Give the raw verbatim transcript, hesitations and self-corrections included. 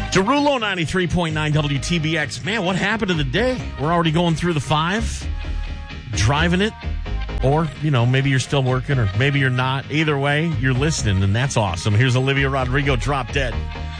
Derulo, ninety-three point nine W T B X. Man, what happened to the day? We're already going through the five, driving it, or, you know, maybe you're still working, or maybe you're not. Either way, you're listening, and that's awesome. Here's Olivia Rodrigo, Drop Dead.